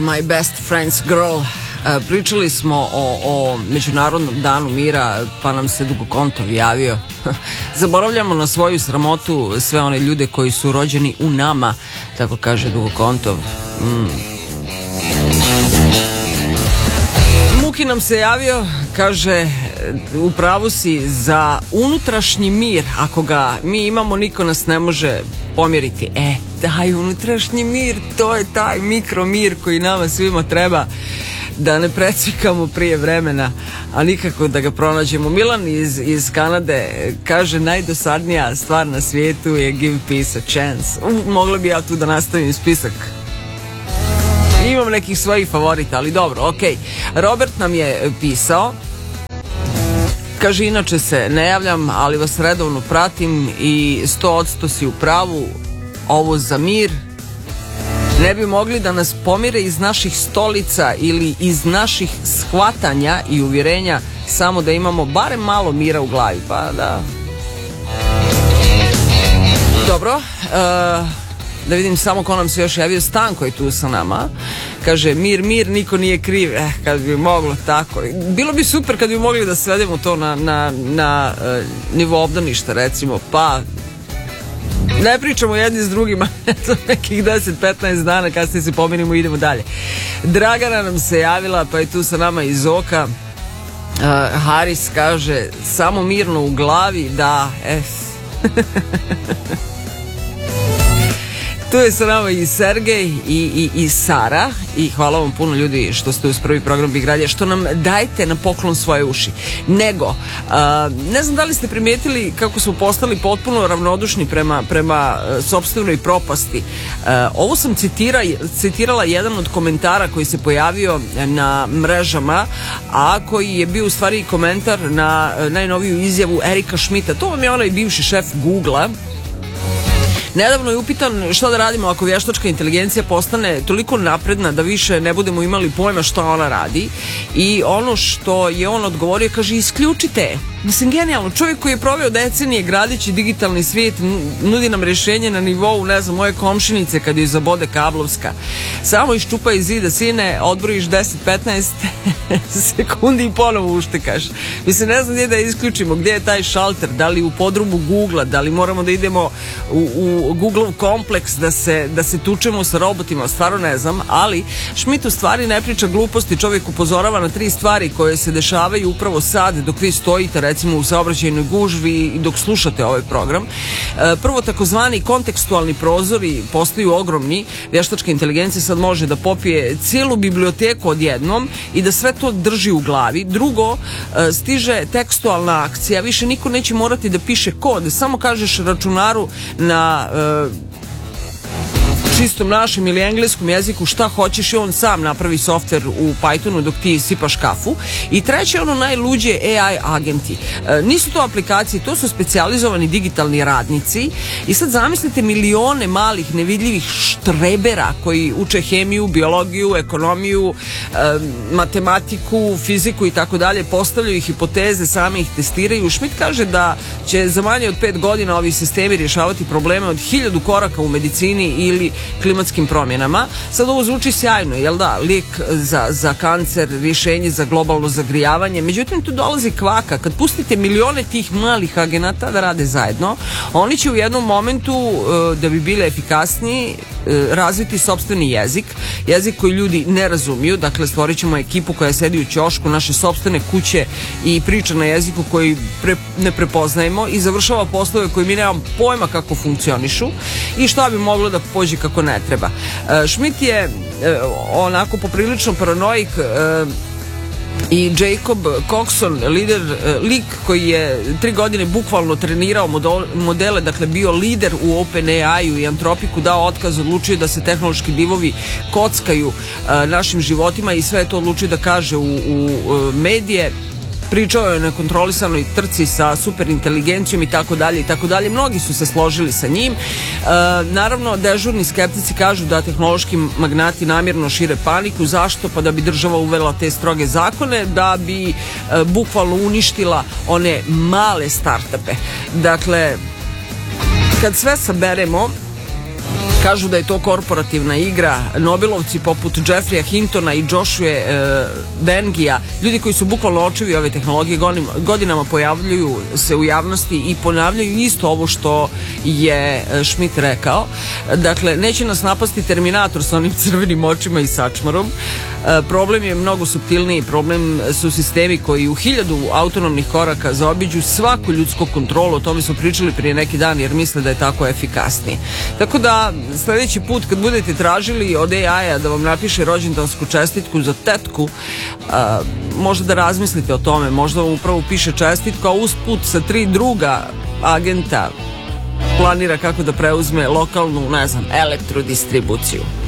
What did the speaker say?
My Best Friend's Girl. Pričali smo o Međunarodnom danu mira, pa nam se Dugo Kontov javio. Zaboravljamo na svoju sramotu sve one ljude koji su rođeni u nama, tako kaže Dugo Kontov. Muki nam se javio, kaže, u pravu si, za unutrašnji mir, ako ga mi imamo, niko nas ne može pomjeriti. Taj unutrašnji mir, to je taj mikromir koji nama svima treba, da ne precvikamo prije vremena, a nikako da ga pronađemo. Milan iz Kanade kaže, najdosadnija stvar na svijetu je give peace a chance. Mogla bi ja tu da nastavim spisak. Imam nekih svojih favorita, ali dobro, okej. Robert nam je pisao, kaže, inače se ne javljam, ali vas redovno pratim i 100% si u pravu. Ovo za mir ne bi mogli da nas pomire iz naših stolica ili iz naših shvatanja i uvjerenja, samo da imamo barem malo mira u glavi. Pa da. Dobro, da vidim samo ko nam se još javio. Stanko je tu sa nama, kaže, mir, niko nije kriv. Kad bi moglo tako, bilo bi super kad bi mogli da svedemo to na nivo obdaništa, recimo, pa ne pričamo jedni s drugima za nekih 10-15 dana, kasnije se pomirimo i idemo dalje. Dragana nam se javila, pa je tu sa nama iz Oka. Haris kaže, samo mirno u glavi, da, Tu je sa nama i Sergej i Sara, i hvala vam puno, ljudi, što ste uz prvi program Big Radija, što nam dajete na poklon svoje uši. Nego, ne znam da li ste primijetili kako smo postali potpuno ravnodušni prema sopstvenoj propasti. Ovo sam citirala jedan od komentara koji se pojavio na mrežama, a koji je bio u stvari komentar na najnoviju izjavu Erika Schmidta. To vam je onaj bivši šef Google-a. Nedavno je upitan šta da radimo ako vještačka inteligencija postane toliko napredna da više ne budemo imali pojma šta ona radi, i ono što je on odgovorio, kaže, isključite. Mislim, genijalno, čovjek koji je proveo decenije gradeći digitalni svijet nudi nam rješenje na nivou, ne znam, moje komšinice kad joj zabode kablovska. Samo iščupaj iz zida, sine, odbrojiš 10-15 sekundi i ponovo uštekaš. Mislim, ne znam gdje da isključimo, gdje je taj šalter, da li u podrumu Google-a, da li moramo da idemo u Google kompleks da se tučemo sa robotima, stvarno ne znam, ali Schmidt u stvari ne priča gluposti, čovjek upozorava na 3 stvari koje se dešavaju upravo sad dok vi stojite, recimo, u saobraćajnoj gužvi i dok slušate ovaj program. Prvo, takozvani kontekstualni prozori postaju ogromni, vještačka inteligencija sad može da popije cijelu biblioteku odjednom i da sve to drži u glavi. Drugo, stiže tekstualna akcija, više niko neće morati da piše kod, samo kažeš računaru na čistom našem ili engleskom jeziku šta hoćeš i on sam napravi softver u Pythonu dok ti sipaš kafu. I treće, ono najluđe, AI agenti. Nisu to aplikacije, to su specijalizovani digitalni radnici, i sad zamislite milione malih nevidljivih štrebera koji uče hemiju, biologiju, ekonomiju, matematiku, fiziku i tako dalje, postavljaju hipoteze, sami ih testiraju. Schmidt kaže da će za manje od 5 godina ovi sistemi rješavati probleme od 1000 koraka u medicini ili klimatskim promjenama. Sad ovo zvuči sjajno, jel da? Lijek za kancer, rješenje za globalno zagrijavanje. Međutim, tu dolazi kvaka. Kad pustite milione tih malih agenata da rade zajedno, oni će u jednom momentu, da bi bile efikasniji, razviti sopstveni jezik koji ljudi ne razumiju. Dakle, stvorit ćemo ekipu koja sedi u ćošku naše sopstvene kuće i priča na jeziku koji ne prepoznajemo i završava poslove koji mi nemam pojma kako funkcionišu i šta bi moglo da pođe kako ne treba. Schmidt je onako poprilično paranoik, i Jacob Coxon, lik koji je 3 godine bukvalno trenirao modele, dakle bio lider u OpenAI-u i Antropiku, dao otkaz, odlučio da se tehnološki divovi kockaju našim životima i sve je to odlučio da kaže u medije. Pričao je o nekontrolisanoj trci sa superinteligencijom i tako dalje i tako dalje. Mnogi su se složili sa njim. Naravno, dežurni skeptici kažu da tehnološki magnati namjerno šire paniku. Zašto? Pa da bi država uvela te stroge zakone, da bi bukvalno uništila one male startupe. Dakle, kad sve saberemo, Kažu da je to korporativna igra. Nobelovci poput Jeffreya Hintona i Joshua Dengija, ljudi koji su bukvalno očevi ove tehnologije, godinama pojavljuju se u javnosti i ponavljaju isto ovo što je Schmidt rekao. Dakle, neće nas napasti Terminator sa onim crvenim očima i sačmarom. Problem je mnogo suptilniji. Problem su sistemi koji u 1000 autonomnih koraka zaobiđu svaku ljudsku kontrolu. O tome smo pričali prije neki dan jer misle da je tako efikasniji. Tako da sljedeći put kad budete tražili od AI-a da vam napiše rođendansku čestitku za tetku, možda da razmislite o tome. Možda vam upravo piše čestitku, a usput sa 3 druga agenta planira kako da preuzme lokalnu, ne znam, elektrodistribuciju.